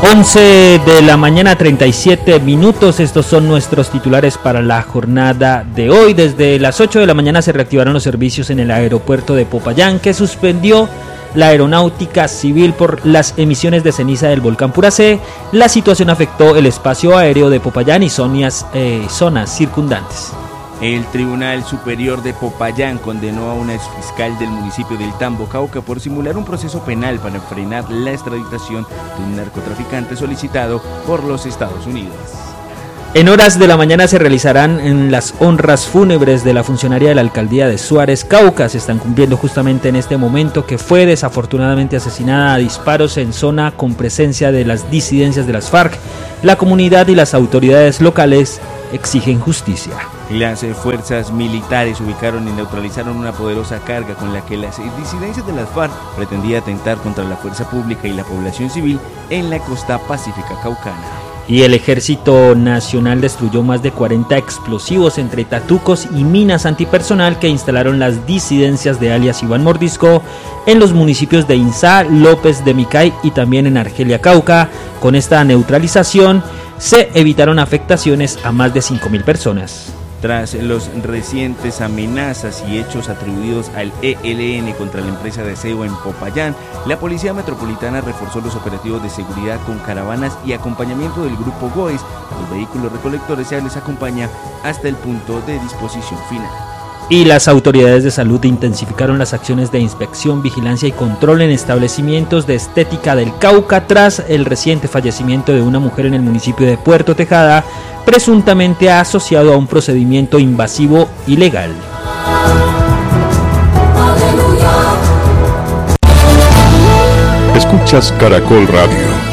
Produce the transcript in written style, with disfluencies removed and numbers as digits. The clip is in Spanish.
11 de la mañana, 37 minutos. Estos son nuestros titulares para la jornada de hoy. Desde las 8 de la mañana se reactivaron los servicios en el aeropuerto de Popayán, que suspendió la aeronáutica civil por las emisiones de ceniza del volcán Puracé. La situación afectó el espacio aéreo de Popayán y zonas circundantes. El Tribunal Superior de Popayán condenó a una exfiscal del municipio del Tambo, Cauca, por simular un proceso penal para frenar la extraditación de un narcotraficante solicitado por los Estados Unidos. En horas de la mañana se realizarán las honras fúnebres de la funcionaria de la alcaldía de Suárez, Cauca. Se están cumpliendo justamente en este momento, que fue desafortunadamente asesinada a disparos en zona con presencia de las disidencias de las FARC. La comunidad y las autoridades locales exigen justicia. Las fuerzas militares ubicaron y neutralizaron una poderosa carga con la que las disidencias de las FARC pretendían atentar contra la fuerza pública y la población civil en la costa pacífica caucana. Y el Ejército Nacional destruyó más de 40 explosivos entre tatucos y minas antipersonal que instalaron las disidencias de alias Iván Mordisco en los municipios de Insá, López de Micay y también en Argelia, Cauca. Con esta neutralización se evitaron afectaciones a más de 5.000 personas. Tras los recientes amenazas y hechos atribuidos al ELN contra la empresa de aseo en Popayán, la Policía Metropolitana reforzó los operativos de seguridad con caravanas y acompañamiento del Grupo GOES. A los vehículos recolectores se les acompaña hasta el punto de disposición final. Y las autoridades de salud intensificaron las acciones de inspección, vigilancia y control en establecimientos de estética del Cauca tras el reciente fallecimiento de una mujer en el municipio de Puerto Tejada, presuntamente asociado a un procedimiento invasivo ilegal. Escuchas Caracol Radio.